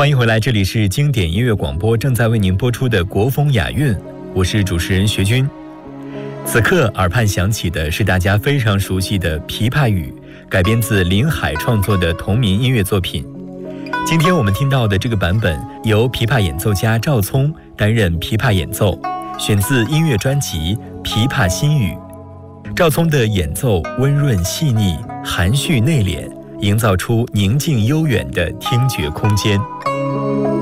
欢迎回来，这里是经典音乐广播，正在为您播出的国风雅韵，我是主持人学军。此刻耳畔响起的是大家非常熟悉的《琵琶语》，改编自林海创作的同名音乐作品。今天我们听到的这个版本由琵琶演奏家赵聪担任琵琶演奏，选自音乐专辑《琵琶心语》。赵聪的演奏温润细腻，含蓄内敛，营造出宁静悠远的听觉空间。